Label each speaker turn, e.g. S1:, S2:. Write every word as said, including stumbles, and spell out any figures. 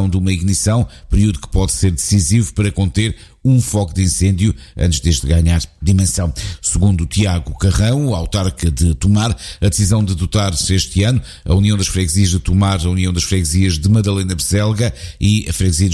S1: previsão de uma ignição, período que pode ser decisivo para conter um foco de incêndio antes deste ganhar dimensão. Segundo Tiago Carrão, autarca de Tomar, a decisão de dotar-se este ano a União das Freguesias de Tomar, a União das Freguesias de Madalena Beselga e a Freguesia